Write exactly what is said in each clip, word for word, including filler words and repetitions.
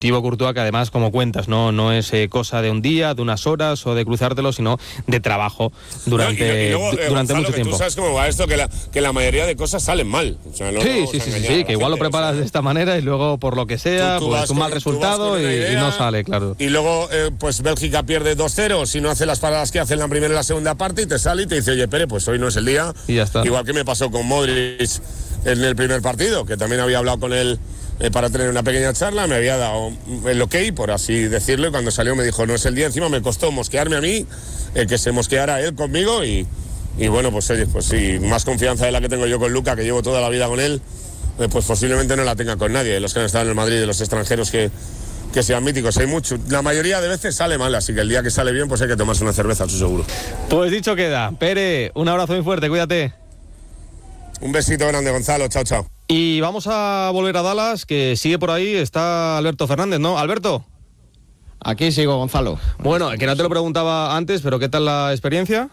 Thibaut Courtois, que además, como cuentas, no no es eh, cosa de un día, de unas horas o de cruzártelo, sino de trabajo durante, no, y, y luego, eh, durante Gonzalo, mucho que tiempo. Tú sabes cómo va esto, que la, que la mayoría de cosas salen mal. O sea, no sí, sí, sí, sí, sí, que igual gente, lo preparas o sea, de esta manera y luego, por lo que sea, tú, tú pues un mal con, resultado y, idea, y no sale, claro. Y luego, eh, pues Bélgica pierde dos cero, si no hace las paradas que hace en la primera y la segunda parte, y te sale y te dice, oye, Pere, pues hoy no es el día. Y ya está. Igual que me pasó con Modric en el primer partido, que también había hablado con él eh, para tener una pequeña charla, me había dado el ok, por así decirlo, y cuando salió me dijo, no es el día. Encima me costó mosquearme a mí, eh, que se mosqueara él conmigo, y, y bueno, pues oye, pues sí, más confianza de la que tengo yo con Luka, que llevo toda la vida con él, eh, pues posiblemente no la tenga con nadie, de los que han estado en el Madrid, de los extranjeros que, que sean míticos. Hay mucho, la mayoría de veces sale mal, así que el día que sale bien, pues hay que tomarse una cerveza, eso seguro. Pues dicho queda. Pere, un abrazo muy fuerte, cuídate. Un besito grande, Gonzalo, chao, chao. Y vamos a volver a Dallas, que sigue por ahí, está Alberto Fernández, ¿no? Alberto. Aquí sigo, Gonzalo. Bueno, que no te lo preguntaba antes, pero ¿qué tal la experiencia?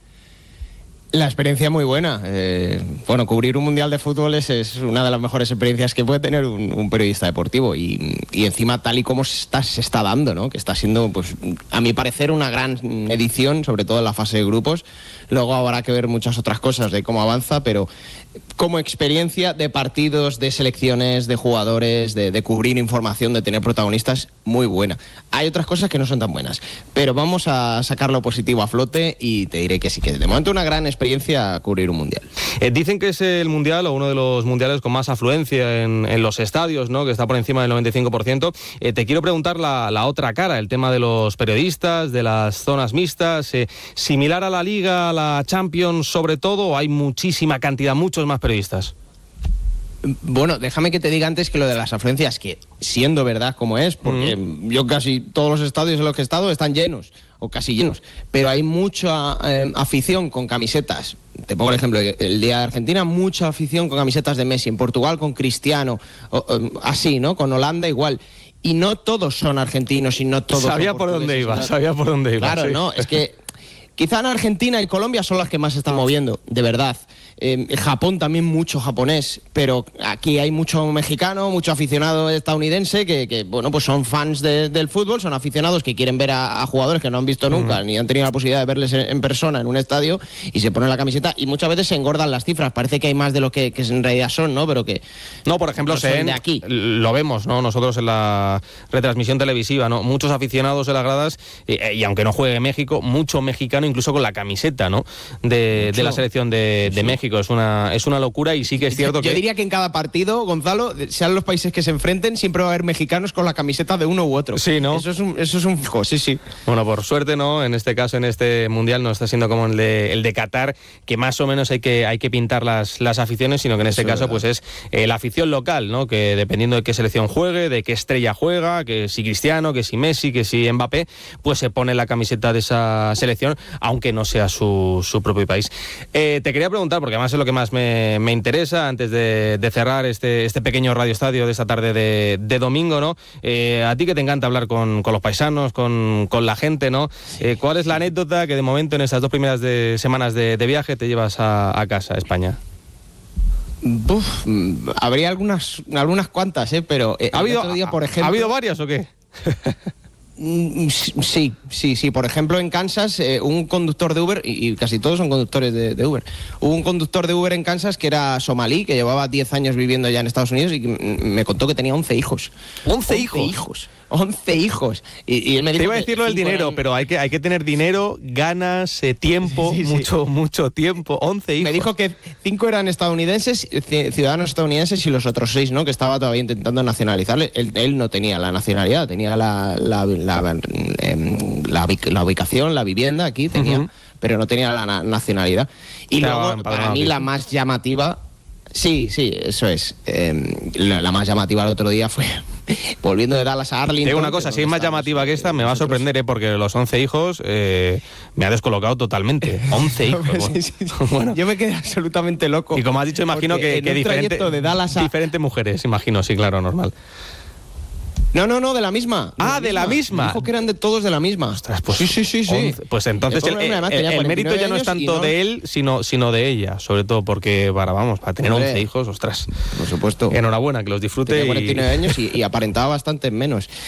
La experiencia muy buena. Eh, bueno, cubrir un mundial de fútbol es, es una de las mejores experiencias que puede tener un, un periodista deportivo, y, y encima tal y como se está, se está dando, ¿no? Que está siendo, pues, a mi parecer, una gran edición, sobre todo en la fase de grupos. Luego habrá que ver muchas otras cosas de cómo avanza, pero como experiencia de partidos, de selecciones, de jugadores, de, de cubrir información, de tener protagonistas, muy buena. Hay otras cosas que no son tan buenas, pero vamos a sacar lo positivo a flote y te diré que sí, que de momento una gran experiencia cubrir un mundial. Eh, dicen que es el mundial o uno de los mundiales con más afluencia en, en los estadios, ¿no? Que está por encima del noventa y cinco por ciento. Eh, te quiero preguntar la, la otra cara, el tema de los periodistas, de las zonas mixtas, eh, similar a la Liga, a la Champions sobre todo, hay muchísima cantidad, muchos más periodistas. Bueno, déjame que te diga antes que lo de las afluencias, que siendo verdad como es, porque mm. yo casi todos los estadios en los que he estado están llenos, o casi llenos, pero hay mucha eh, afición con camisetas. Te pongo el ejemplo, el día de Argentina, mucha afición con camisetas de Messi, en Portugal con Cristiano, o, o, así, ¿no? Con Holanda igual. Y no todos son argentinos y no todos sabía son por dónde iba, ¿no? sabía por dónde iba. Claro, sí. no, es que quizá en Argentina y Colombia son las que más se están moviendo, de verdad. Eh, Japón también mucho japonés, pero aquí hay mucho mexicano, mucho aficionado estadounidense que, que bueno, pues son fans de, del fútbol, son aficionados que quieren ver a, a jugadores que no han visto nunca, uh-huh. ni han tenido la posibilidad de verles en, en persona en un estadio, y se ponen la camiseta, y muchas veces se engordan las cifras, parece que hay más de lo que, que en realidad son, ¿no? Pero que no, por ejemplo, no se son de aquí. Lo vemos, ¿no? Nosotros en la retransmisión televisiva, ¿no? Muchos aficionados en las gradas, y, y aunque no juegue México, mucho mexicano incluso con la camiseta, ¿no? De, de la selección de, de sí. México. Es una, es una locura, y sí que es cierto que... Yo diría que en cada partido, Gonzalo, sean los países que se enfrenten, siempre va a haber mexicanos con la camiseta de uno u otro. Sí, ¿no? Eso es un, eso es un fijo, sí, sí. Bueno, por suerte, ¿no? En este caso, en este Mundial, no está siendo como el de, el de Qatar, que más o menos hay que, hay que pintar las, las aficiones, sino que en este eso caso, es pues es eh, la afición local, ¿no? Que dependiendo de qué selección juegue, de qué estrella juega, que si Cristiano, que si Messi, que si Mbappé, pues se pone la camiseta de esa selección, aunque no sea su, su propio país. Eh, te quería preguntar, porque además es lo que más me me interesa, antes de, de cerrar este, este pequeño radioestadio de esta tarde de, de domingo, ¿no? Eh, a ti que te encanta hablar con, con los paisanos, con, con la gente, ¿no? Eh, ¿Cuál es la anécdota que de momento en estas dos primeras de, semanas de, de viaje te llevas a, a casa, a España? Uf, habría algunas, algunas cuantas, ¿eh? Pero eh, ¿Ha habido, el otro día, por ejemplo, ¿ha habido varias o qué? Sí, sí, sí. Por ejemplo, en Kansas, eh, un conductor de Uber, y, y casi todos son conductores de, de Uber, hubo un conductor de Uber en Kansas que era somalí, que llevaba diez años viviendo ya en Estados Unidos, y me contó que tenía once hijos. ¿once hijos? hijos. once hijos. Y, y él me dijo Te iba a decirlo del dinero, eran... pero hay que, hay que tener dinero, ganas, eh, tiempo, sí, sí, mucho, sí. mucho tiempo. once hijos. Me dijo que cinco eran estadounidenses, ciudadanos estadounidenses, y los otros seis, ¿no? Que estaba todavía intentando nacionalizarle. Él, él no tenía la nacionalidad, tenía la, la, la, la, la, la ubicación, la vivienda aquí, tenía, uh-huh. pero no tenía la na- nacionalidad. Y claro, luego, para mí, la más llamativa... Sí, sí, eso es. Eh, la, la más llamativa el otro día fue volviendo de Dallas a Arlington. Te digo una cosa, si es más llamativa que esta, me va a sorprender, ¿eh? Porque los once hijos eh, me ha descolocado totalmente. once hijos. Bueno. Sí, sí, sí. Bueno. Yo me quedé absolutamente loco. Y como has dicho, imagino que, que diferente, de Dallas a... diferentes mujeres, imagino, sí, claro, normal. No, no, no, de la misma. Ah, de de la misma. Dijo que eran de todos de la misma. Ostras, pues, sí, sí, sí, sí. once. Pues entonces el, el, el, el mérito ya no es tanto no... de él, sino, sino de ella, sobre todo porque, para, vamos, para tener Hombre, once hijos, ostras. Por supuesto. Enhorabuena, que los disfrute. Tenía cuarenta y nueve y... años y, y aparentaba bastante menos.